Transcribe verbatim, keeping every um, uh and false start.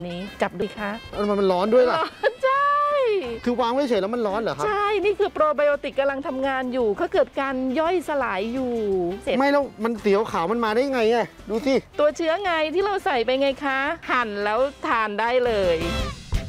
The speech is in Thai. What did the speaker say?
นี้จับดูคะมันมันร้อนด้วยล่ะใช่คือวางไว้เฉยแล้วมันร้อนเหรอครับใช่นี่คือโปรไบโอติกกำลังทำงานอยู่เขาเกิดการย่อยสลายอยู่เสร็จไม่แล้วมันเสียวขาวมันมาได้ไงอ่ะดูสิตัวเชื้อไงที่เราใส่ไปไงคะหั่นแล้วทานได้เลย